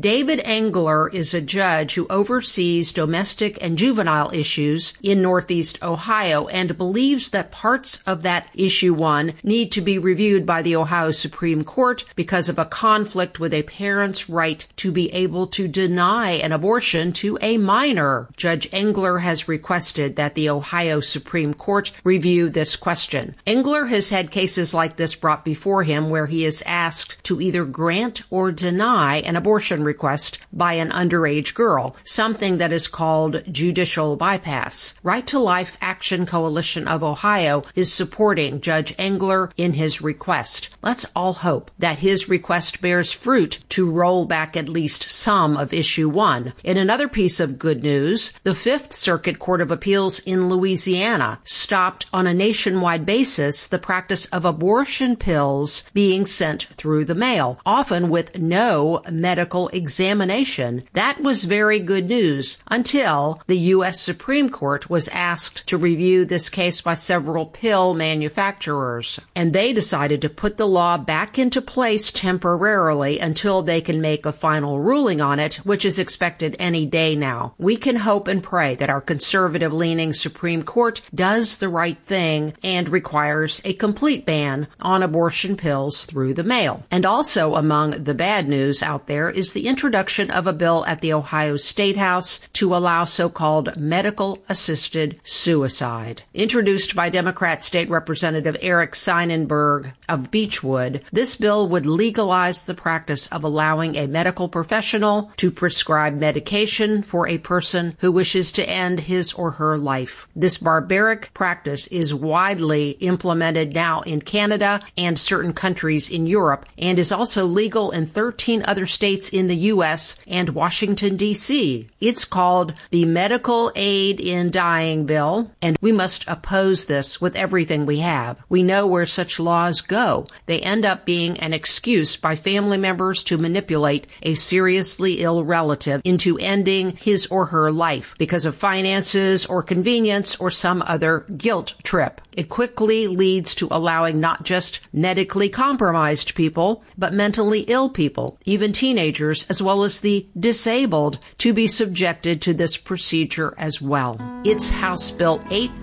David Engler is a judge who oversees domestic and juvenile issues in Northeast Ohio and believes that parts of that issue 1 need to be reviewed by the Ohio Supreme Court because of a conflict with a parent's right to be able to deny an abortion to a minor. Judge Engler has requested that the Ohio Supreme Court review this question. Engler has had cases like this brought before him where he is asked to either grant or deny an abortion request by an underage girl, something that is called judicial bypass. Right to Life Action Coalition of Ohio is supporting Judge Engler in his request. Let's all hope that his request bears fruit to roll back at least some of issue 1. In another piece of good news, the Fifth Circuit Court of Appeals in Louisiana stopped on a nationwide basis the practice of abortion pills being sent through the mail, often with no medical examination. That was very good news until the U.S. Supreme Court was asked to review this case by several pill manufacturers, and they decided to put the law back into place temporarily until they can make a final ruling on it, which is expected any day now. We can hope and pray that our conservative-leaning Supreme Court does the right thing and requires a complete ban on abortion pills through the mail. And also among the bad news out there is the introduction of a bill at the Ohio State House to allow so-called medical-assisted suicide. Introduced by Democrat State Representative Eric Seinenberg of Beechwood, this bill would legalize the practice of allowing a medical professional to prescribe medication for a person who wishes to end his or her life. This barbaric practice is widely implemented now in Canada and certain countries in Europe, and is also legal in 13 other states in the U.S. and Washington, D.C. It's called the Medical Aid in Dying Bill, and we must oppose this with everything we have. We know where such laws go. They end up being an excuse by family members to manipulate a seriously ill relative into ending his or her life because of finances or convenience or some other guilt trip. It quickly leads to allowing not just medically compromised people, but mentally ill people, even teenagers, as well as the disabled, to be subjected to this procedure as well. It's House Bill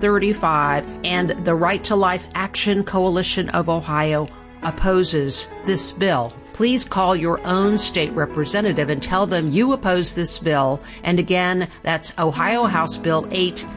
835, and the Right to Life Action Coalition of Ohio opposes this bill. Please call your own state representative and tell them you oppose this bill. And again, that's Ohio House Bill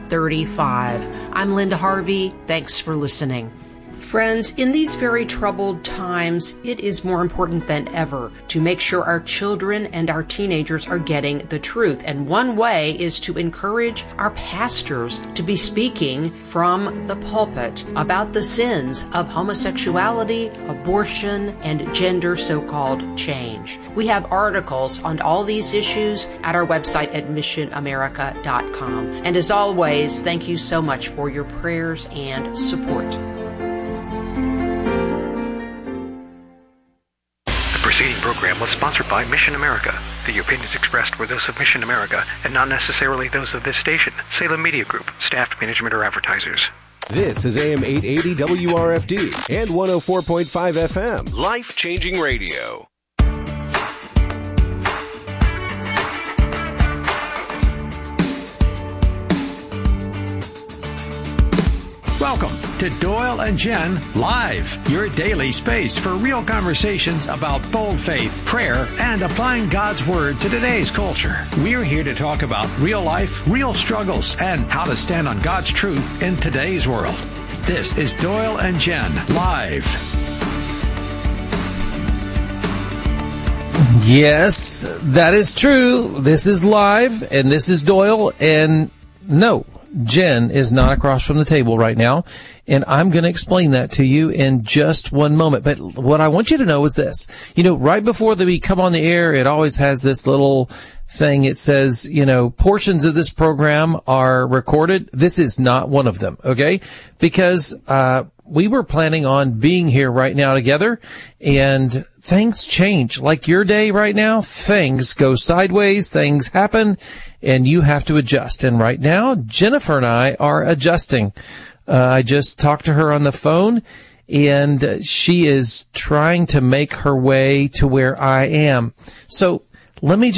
835. I'm Linda Harvey. Thanks for listening. Friends, in these very troubled times, it is more important than ever to make sure our children and our teenagers are getting the truth. And one way is to encourage our pastors to be speaking from the pulpit about the sins of homosexuality, abortion, and gender so-called change. We have articles on all these issues at our website at missionamerica.com. And as always, thank you so much for your prayers and support. The preceding program was sponsored by Mission America. The opinions expressed were those of Mission America and not necessarily those of this station, Salem Media Group, staff, management, or advertisers. This is AM 880 WRFD and 104.5 FM. Life-changing radio. Welcome to Doyle and Jen Live, your daily space for real conversations about bold faith, prayer, and applying God's Word to today's culture. We're here to talk about real life, real struggles, and how to stand on God's truth in today's world. This is Doyle and Jen Live. Yes, that is true. This is live, and this is Doyle, and no, Jen is not across from the table right now, and I'm going to explain that to you in just one moment. But what I want you to know is this. You know, right before we come on the air, it always has this little thing. It says, you know, portions of this program are recorded. This is not one of them, okay? Because we were planning on being here right now together, and things change. Like your day right now, things go sideways, things happen, and you have to adjust. And right now, Jennifer and I are adjusting. I just talked to her on the phone, and she is trying to make her way to where I am. So let me